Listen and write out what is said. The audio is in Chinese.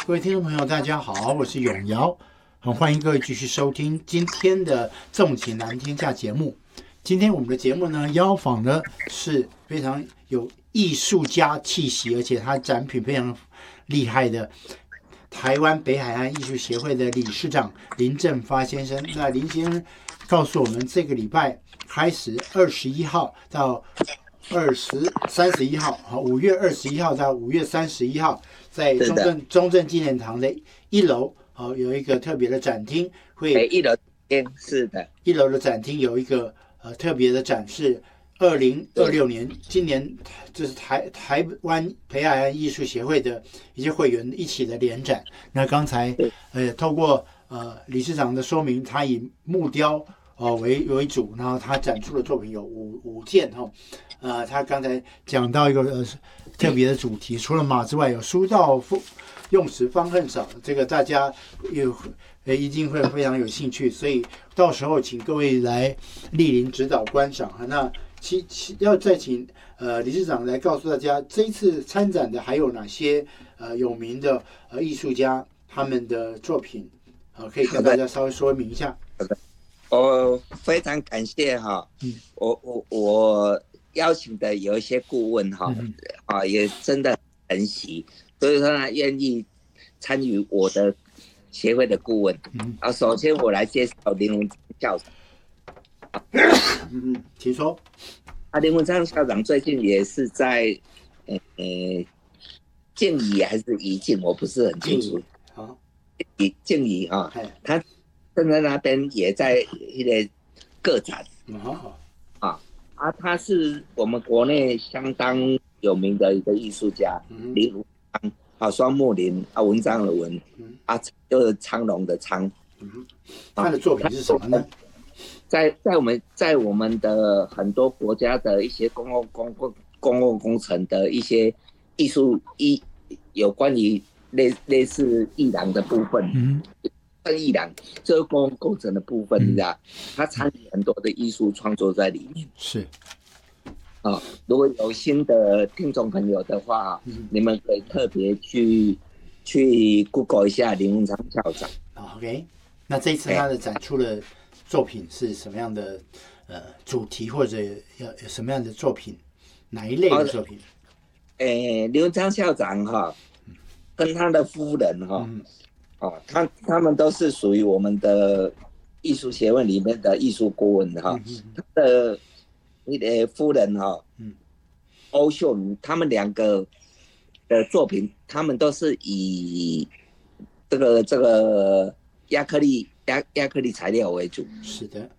各位听众朋友，大家好，我是永尧，很欢迎各位继续收听今天的纵情南天下节目。今天我们的节目呢，邀访的是非常有艺术家气息，而且他展品非常厉害的台湾北海岸艺术协会的理事长林正发先生。那林先生告诉我们，这个礼拜开始21号到31号，5月21号到5月31号，在中正纪念堂的1楼，有一个特别的展厅，会 1楼是的 ，1楼的展厅有一个特别的展示。2026年，今年这是台湾北海岸艺术协会的一些会员一起的联展。那刚才透过理事长的说明，他以木雕为主，然后他展出的作品有五件哈。他刚才讲到一个特别的主题，除了马之外，有书到用时方恨少，这个大家一定会非常有兴趣，所以到时候请各位来莅临指导观赏哈。那要再请理事长来告诉大家，这一次参展的还有哪些有名的艺术家他们的作品，可以跟大家稍微说明一下。 我非常感谢哈，我邀请的有一些顾问哈，也真的很喜，所以说他愿意参与我的协会的顾问。首先我来介绍林文章校长。 请说。 林文章校长最近也是在静宜还是宜静，我不是很清楚。静宜哈，他正在那边也在一个个展。他是我们国内相当有名的一个艺术家，林文章双木林文章的文就是苍龙的苍。 他的作品是什么呢？ 在我们的很多国家的一些公共工程的一些艺术有关于类似艺廊的部分，艺廊这个公共工程的部分，你知道，他参与很多的艺术创作在里面。 是。 如果有新的听众朋友的话，你们可以特别去 Google 一下林文章校长。 OK， 那这一次他的展出的作品是什么样的主题，或者有什么样的作品，哪一类的作品？ 林文章校长跟他的夫人他们都是属于我们的艺术协会里面的艺术顾问他的夫人欧秀敏，他们两个的作品，他们都是以这个亚克力材料为主。 是的。